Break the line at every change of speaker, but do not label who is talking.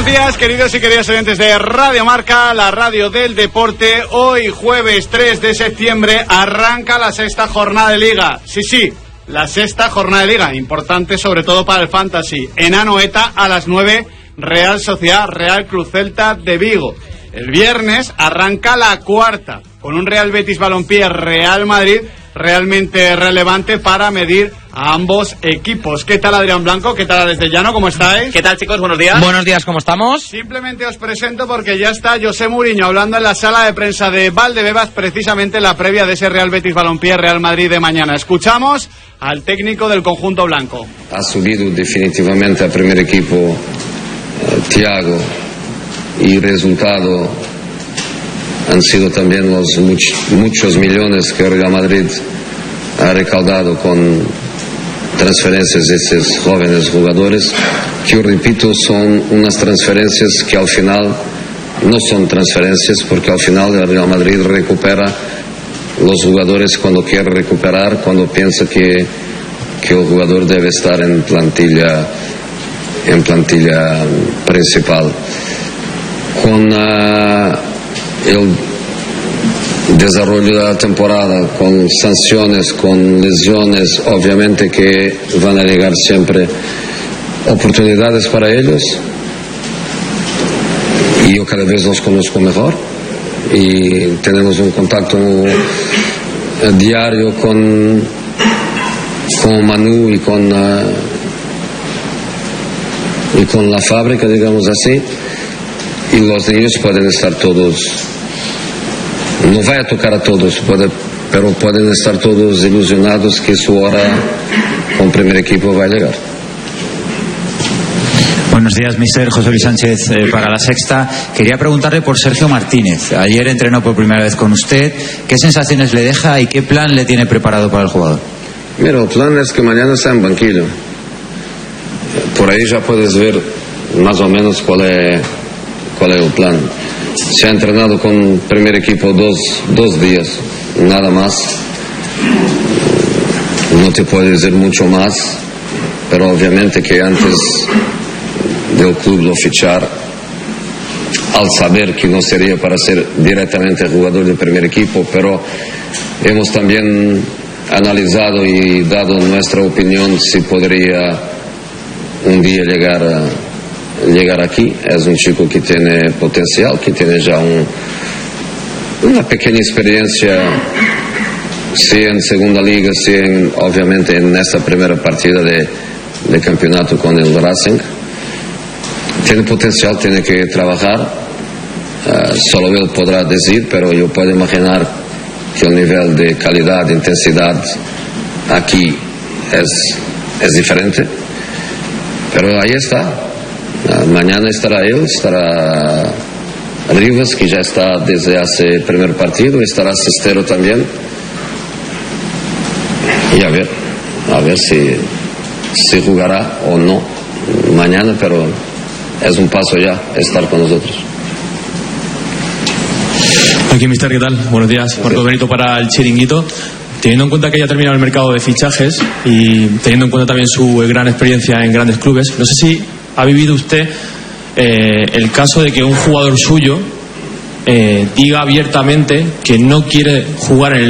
Buenos días, queridos y queridas oyentes de Radio Marca, la radio del deporte. Hoy, jueves 3 de septiembre, arranca la sexta jornada de Liga. Sí, la sexta jornada de Liga, importante sobre todo para el Fantasy. En Anoeta, a las 9, Real Sociedad, Real Club Celta de Vigo. El viernes arranca la cuarta, con un Real Betis Balompié Real Madrid realmente relevante para medir a ambos equipos. ¿Qué tal, Adrián Blanco? ¿Qué tal, Alex de Llano? ¿Cómo estáis?
¿Qué tal, chicos? Buenos días.
Buenos días, ¿cómo estamos?
Simplemente os presento porque ya está José Mourinho hablando en la sala de prensa de Valdebebas, precisamente la previa de ese Real Betis Balompié Real Madrid de mañana. Escuchamos al técnico del conjunto blanco.
Ha subido definitivamente al primer equipo Thiago, y el resultado han sido también los muchos millones que Real Madrid ha recaudado con transferencias de estos jóvenes jugadores, que yo repito, son unas transferencias que al final no son transferencias, porque al final el Real Madrid recupera los jugadores cuando quiere recuperar, cuando piensa que el jugador debe estar en plantilla principal. Con el desarrollo de la temporada, con sanciones, con lesiones, obviamente que van a llegar siempre oportunidades para ellos, y yo cada vez los conozco mejor y tenemos un contacto diario con Manu y con la fábrica, digamos así, y los niños pueden estar todos, no va a tocar a todos, pero pueden estar todos ilusionados que su hora con el primer equipo va a llegar.
Buenos días, mister. José Luis Sánchez para La Sexta. Quería preguntarle por Sergio Martínez. Ayer entrenó por primera vez con usted. ¿Qué sensaciones le deja y qué plan le tiene preparado para el jugador?
Mira, el plan es que mañana está en banquillo. Por ahí ya puedes ver más o menos cuál es el plan. Se ha entrenado con el primer equipo dos días, nada más. No te puedo decir mucho más, pero obviamente que antes del club lo fichar, al saber que no sería para ser directamente jugador del primer equipo, pero hemos también analizado y dado nuestra opinión si podría un día llegar aquí. Es un chico que tiene potencial, que tiene ya una pequeña experiencia, sí en segunda liga, sí obviamente en esta primera partida de campeonato con el Racing. Tiene potencial, tiene que trabajar, solo él podrá decir, pero yo puedo imaginar que el nivel de calidad, de intensidad aquí es diferente, pero ahí está. Mañana estará él, estará Rivas, que ya está desde hace el primer partido, estará Cestero también, y a ver si jugará o no mañana, pero es un paso ya estar con nosotros.
Aquí, mister, ¿qué tal? Buenos días. Marco Benito para el Chiringuito. Teniendo en cuenta que ya ha terminado el mercado de fichajes y teniendo en cuenta también su gran experiencia en grandes clubes, no sé si ha vivido usted el caso de que un jugador suyo diga abiertamente que no quiere jugar en